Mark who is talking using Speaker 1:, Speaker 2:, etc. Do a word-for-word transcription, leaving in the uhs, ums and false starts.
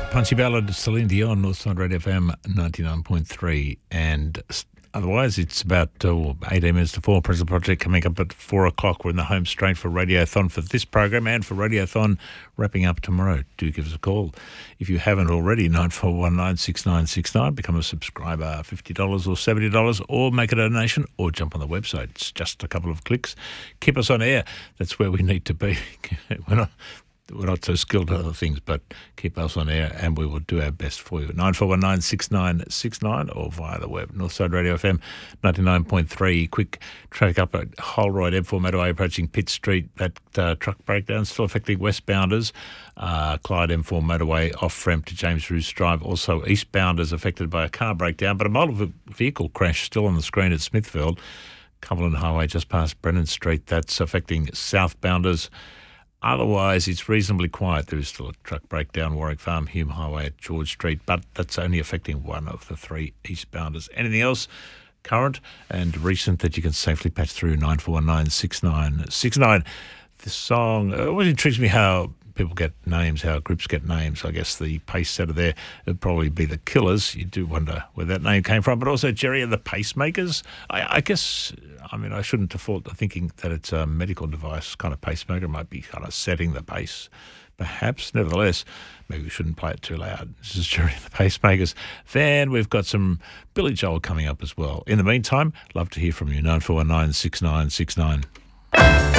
Speaker 1: Punchy Ballad, Celine Dion, Northside Radio F M ninety-nine point three. And otherwise, it's about oh, eighteen minutes to four. Present Project coming up at four o'clock. We're in the home straight for Radiothon for this program and for Radiothon wrapping up tomorrow. Do give us a call. If you haven't already, nine four one nine six nine six nine. Become a subscriber, fifty dollars or seventy dollars, or make a donation, or jump on the website. It's just a couple of clicks. Keep us on air. That's where we need to be. We're not... We're not so skilled at other things, but keep us on air and we will do our best for you. nine four one nine six nine six nine or via the web. Northside Radio F M ninety-nine point three. Quick traffic up at Holroyd M four motorway approaching Pitt Street. That uh, truck breakdown still affecting westbounders. Uh, Clyde M four motorway off ramp to James Roos Drive. Also eastbounders affected by a car breakdown, but a motor vehicle crash still on the screen at Smithfield. Cumberland Highway just past Brennan Street. That's affecting southbounders. Otherwise, it's reasonably quiet. There is still a truck breakdown, Warwick Farm, Hume Highway at George Street, but that's only affecting one of the three eastbounders. Anything else current and recent that you can safely patch through? nine four one nine six nine six nine. This song, it always intrigues me how people get names, how groups get names. I guess the pace setter there would probably be the Killers. You do wonder where that name came from. But also Jerry and the Pacemakers. I, I guess, I mean, I shouldn't default to thinking that it's a medical device kind of pacemaker. It might be kind of setting the pace, perhaps. Nevertheless, maybe we shouldn't play it too loud. This is Jerry and the Pacemakers. Then we've got some Billy Joel coming up as well. In the meantime, love to hear from you. nine four one nine six nine six nine.